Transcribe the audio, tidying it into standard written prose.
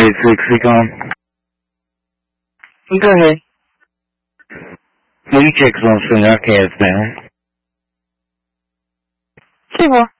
886 Go ahead. Will you check something I can't stand? Say more.